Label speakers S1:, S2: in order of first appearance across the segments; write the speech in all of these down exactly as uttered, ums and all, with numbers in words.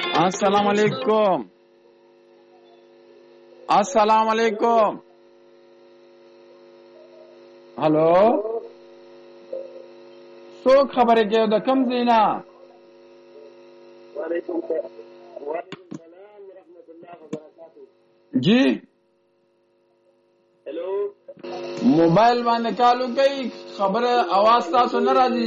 S1: السلام علیکم. السلام علیکم. هلو څوک خبرې کوي د کوم ځای نه؟
S2: وعلیکم السلام ورحمۃ اللہ وبرکاتہ.
S1: جی
S2: هلو
S1: موبایل باندې کالو کوي خبره आवाज تاسو نه راځي.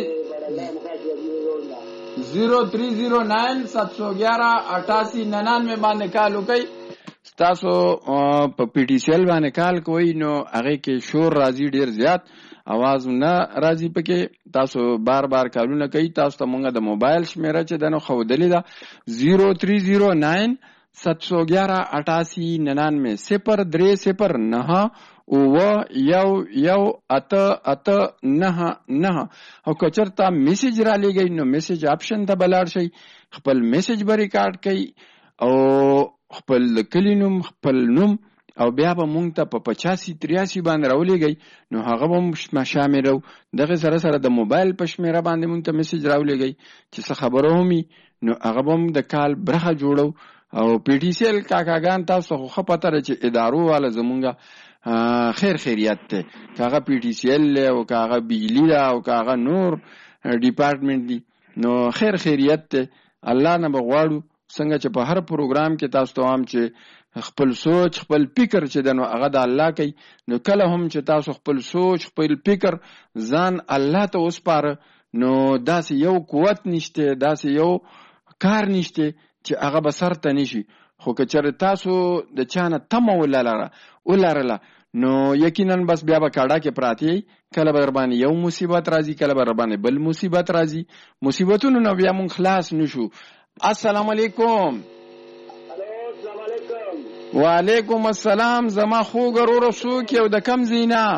S1: زیرو تری زیرو نائن سات سو گیارہ اٹھاسی ننانوے باندې کالو کوي. تاسو په پی ټی سی ایل باندې کال کوي نو هغه کې شور راځي ډیر زیات आवाज نه راځي پکې. تاسو بار بار کالونه کوي. تاسو ته مونږ د موبایل شمیره چې دنو خودلې ده زیرو تری زیرو نائن سات سو گیارہ اٹھاسی ننانوے صفر درې صفر نه او یو یو اته اته نه نه. او کچرتا میسج را لګی نو میسج آپشن ته بلاړ شي خپل میسج به ریکارډ کړي او خپل کلینوم خپل نوم او بیا به مونږ ته په پچاسی تریاسی باندې راولېږي نو هغه به شاملو. دغه سره سره د موبایل په شمیره باندې مونږ ته میسج راولېږي چې څه خبره همي نو هغه به د کال برخه جوړو. او پی ټی سی ایل کاکاګان تاسو خو پته را چې ادارو والا زمونږه خیر خیریت ته کاغه پی ټی سی ایل او کاغه بجلی دا او کاغه نور ډپارټمنټ دی نو خیر خیریت ته الله نه بغواړو څنګه چې په هر پروګرام کې تاسو ته هم چې خپل سوچ خپل فکر چې دنو هغه د الله کوي نو کله هم چې تاسو خپل سوچ خپل فکر ځان الله ته وسپاره نو داسې یو قوت نشته داسې یو کار نشته چې هغه به سر ته نشي. خو که چېرې تاسو د چانه تمه ولرله ولرله نو یقینا بس بیا به کاډه کې پراتی کله به در باندې یو مصیبت راځي کله به در باندې بل مصیبت راځي. مصیبتونو نه بیا مونږ خلاص نشو. السلام علیکم.
S2: السلام علیکم.
S1: وعلیکم السلام. زما خوږ ورور څوک یو د کم زینا؟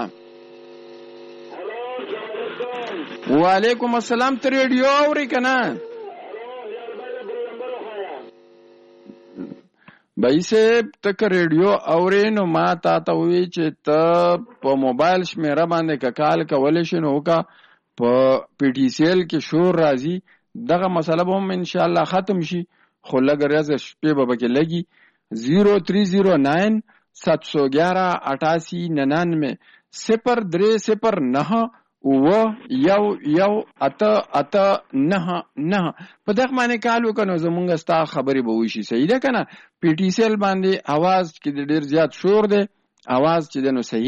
S1: وعلیکم السلام. ته ریډیو اوري که نه؟ بھائی صاحب ته که ریډیو اورې نو ما تا ته ووی چې ته په موبایل شمیره باندې که کال کولی شي نو وکړه. په پی ټي سی ایل کې شور راځي دغه مسله به هم انشاءالله ختم شي خو لږ ورځې شپې به پکې لګي. زیرو تری زیرو نائن سات سو گیارہ اٹھاسی ننانوے صفر درې صفر نه او یو یو اته اته نه نه. په دغه باندې کال وکړو زمونږ ستا خبرې به وشي. صحیح ده که نه؟ پی ټي سی ایل باندې आवाज کې ډېر زیات شور دی. आवाज چې دی نو صحیح